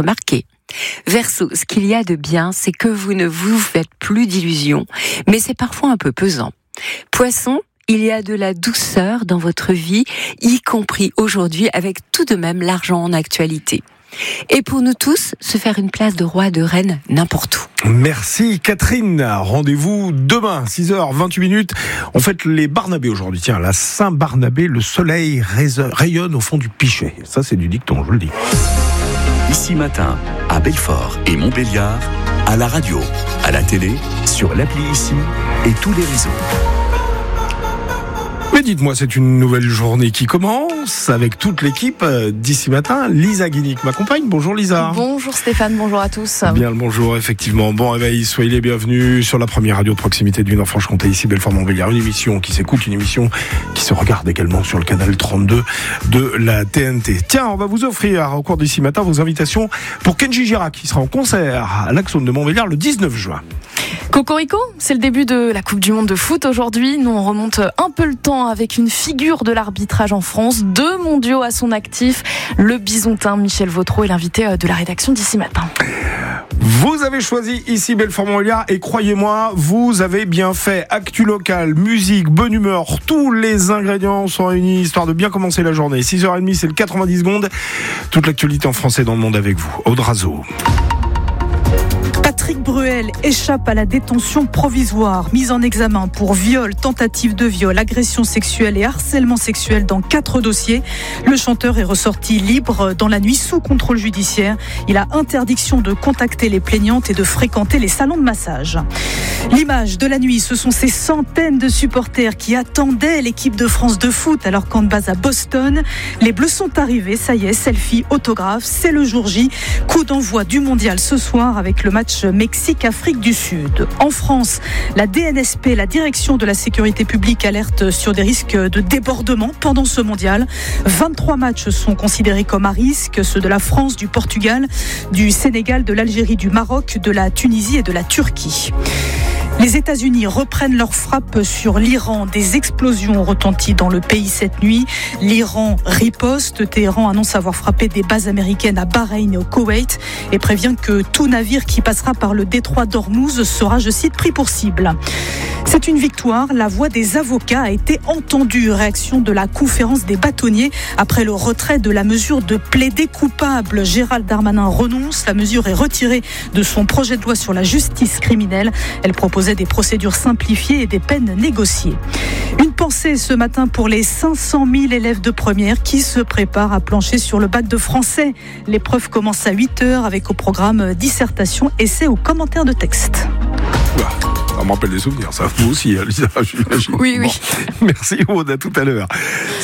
être marqué. Verseau, ce qu'il y a de bien, c'est que vous ne vous faites plus d'illusions, mais c'est parfois un peu pesant. Poisson, il y a de la douceur dans votre vie, y compris aujourd'hui avec tout de même l'argent en actualité. Et pour nous tous, se faire une place de roi, de reine, n'importe où. Merci Catherine. Rendez-vous demain, 6h28. On fête les Barnabés aujourd'hui. Tiens, la Saint-Barnabé, le soleil rayonne au fond du Pichet. Ça, c'est du dicton, je vous le dis. Ici Matin, à Belfort et Montbéliard, à la radio, à la télé, sur l'appli Ici et tous les réseaux. Mais dites-moi, c'est une nouvelle journée qui commence avec toute l'équipe d'Ici Matin. Lisa Guinic m'accompagne. Bonjour Lisa. Bonjour Stéphane, bonjour à tous. Bien le bonjour, effectivement. Bon réveil, soyez les bienvenus sur la première radio de proximité du Nord-Franche-Comté, ici Belfort-Montbéliard. Une émission qui s'écoute, une émission qui se regarde également sur le canal 32 de la TNT. Tiens, on va vous offrir au cours d'Ici Matin vos invitations pour Kenji Girac, qui sera en concert à l'Axone de Montbéliard le 19 juin. Cocorico, c'est le début de la Coupe du Monde de foot aujourd'hui. Nous, on remonte un peu le temps avec une figure de l'arbitrage en France. 2 mondiaux à son actif. Le bisontin Michel Vautreau est l'invité de la rédaction d'Ici Matin. Vous avez choisi ici Belfort-Montbéliard et croyez-moi, vous avez bien fait. Actu local, musique, bonne humeur, tous les ingrédients sont réunis histoire de bien commencer la journée. 6h30, c'est le 90 secondes. Toute l'actualité en français dans le monde avec vous. Aude Razo. Patrick Bruel échappe à la détention provisoire, mise en examen pour viol, tentative de viol, agression sexuelle et harcèlement sexuel dans 4 dossiers. Le chanteur est ressorti libre dans la nuit sous contrôle judiciaire. Il a interdiction de contacter les plaignantes et de fréquenter les salons de massage. L'image de la nuit, ce sont ces centaines de supporters qui attendaient l'équipe de France de foot alors qu'en base à Boston, les Bleus sont arrivés, ça y est, selfie, autographe, c'est le jour J. Coup d'envoi du mondial ce soir avec le match Mexique-Afrique du Sud. En France, la DNSP, la direction de la sécurité publique, alerte sur des risques de débordement pendant ce mondial. 23 matchs sont considérés comme à risque, ceux de la France, du Portugal, du Sénégal, de l'Algérie, du Maroc, de la Tunisie et de la Turquie. Les États-Unis reprennent leur frappe sur l'Iran. Des explosions ont retenti dans le pays cette nuit. L'Iran riposte. Téhéran annonce avoir frappé des bases américaines à Bahreïn et au Koweït et prévient que tout navire qui passera par le détroit d'Ormuz sera, je cite, pris pour cible. C'est une victoire. La voix des avocats a été entendue. Réaction de la conférence des bâtonniers après le retrait de la mesure de plaider coupable. Gérald Darmanin renonce. La mesure est retirée de son projet de loi sur la justice criminelle. Elle proposait des procédures simplifiées et des peines négociées. Une pensée ce matin pour les 500 000 élèves de première qui se préparent à plancher sur le bac de français. L'épreuve commence à 8h avec au programme dissertation, essai ou commentaire de texte. Ça me rappelle des souvenirs, ça. Vous aussi, Lisa, j'imagine. Oui. Bon, merci Aude, à tout à l'heure.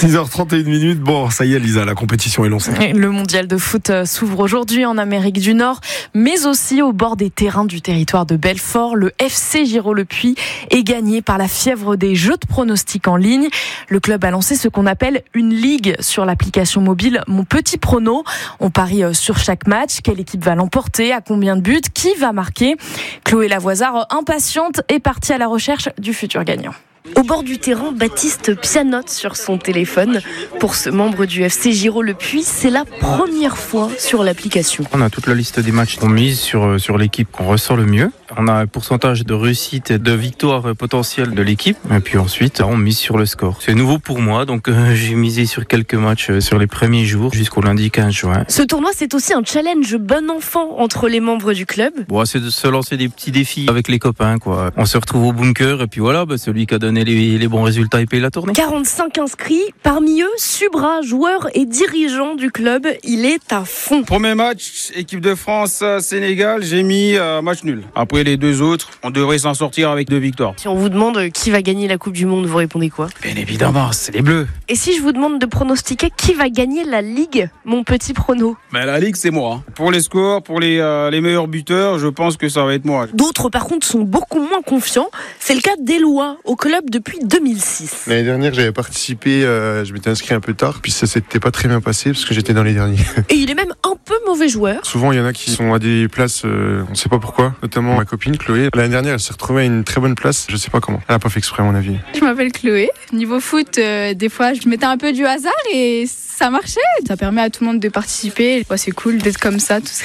6h31. Bon, ça y est, Lisa, la compétition est lancée. Le mondial de foot s'ouvre aujourd'hui en Amérique du Nord, mais aussi au bord des terrains du territoire de Belfort. Le FC Giraud-le-Puy est gagné par la fièvre des jeux de pronostics en ligne. Le club a lancé ce qu'on appelle une ligue sur l'application mobile Mon Petit Prono. On parie sur chaque match, quelle équipe va l'emporter, à combien de buts, qui va marquer. Chloé Lavoisard, impatiente, est partie à la recherche du futur gagnant. Au bord du terrain, Baptiste pianote sur son téléphone. Pour ce membre du FC Giraud-le-Puy, c'est la première fois sur l'application. On a toute la liste des matchs. On mise sur l'équipe qu'on ressort le mieux. On a un pourcentage de réussite et de victoire potentielle de l'équipe. Et puis ensuite, on mise sur le score. C'est nouveau pour moi, donc j'ai misé sur quelques matchs sur les premiers jours jusqu'au lundi 15 juin. Ce tournoi, c'est aussi un challenge bon enfant entre les membres du club. Bon, c'est de se lancer des petits défis avec les copains, quoi. On se retrouve au bunker et puis voilà, celui qui a donné les bons résultats, il paye la tournée. 45 inscrits, parmi eux, Subra, joueur et dirigeant du club, il est à fond. Premier match, équipe de France, Sénégal, j'ai mis match nul. Après les 2 autres, on devrait s'en sortir avec 2 victoires. Si on vous demande qui va gagner la Coupe du Monde, vous répondez quoi ? Bien évidemment, c'est les Bleus. Et si je vous demande de pronostiquer qui va gagner la Ligue, Mon Petit Prono ? La Ligue, c'est moi. Pour les scores, pour les meilleurs buteurs, je pense que ça va être moi. D'autres, par contre, sont beaucoup moins confiants. C'est le cas d'Éloi, au club depuis 2006. L'année dernière, j'avais participé, je m'étais inscrit un peu tard, puis ça s'était pas très bien passé parce que j'étais dans les derniers. Et il est même un peu mauvais joueur. Souvent, il y en a qui sont à des places, on sait pas pourquoi, notamment ma copine Chloé. L'année dernière, elle s'est retrouvée à une très bonne place, je sais pas comment. Elle a pas fait exprès à mon avis. Je m'appelle Chloé. Niveau foot, des fois, je mettais un peu du hasard et ça marchait. Ça permet à tout le monde de participer. C'est cool d'être comme ça, tous